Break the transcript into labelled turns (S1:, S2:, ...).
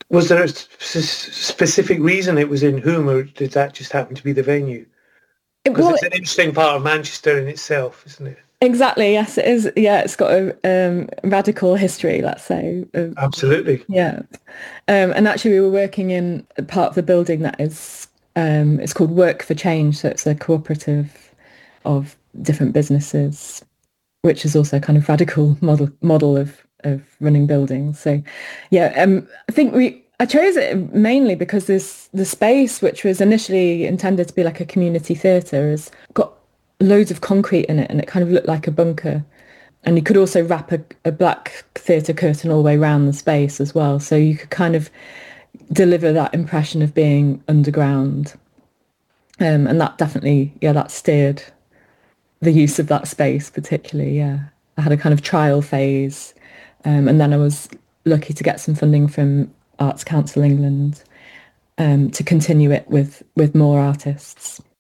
S1: Was there a specific reason it was in Hulme, or did that just happen to be the venue? Because
S2: Well,
S1: it's an interesting part of Manchester in itself, isn't it?
S2: exactly. Yes, it is. Yeah, it's got a radical history, let's say.
S1: Absolutely.
S2: Yeah. And actually, we were working in a part of the building that is, it's called Work for Change. So it's a cooperative of different businesses, which is also a kind of radical model of running buildings. So, yeah, I think I chose it mainly because the space, which was initially intended to be like a community theatre, has got loads of concrete in it, and it kind of looked like a bunker. And you could also wrap a black theatre curtain all the way around the space as well. So you could kind of deliver that impression of being underground. And that definitely, yeah, that steered the use of that space particularly. Yeah. I had a kind of trial phase. And then I was lucky to get some funding from Arts Council England to continue it with more artists.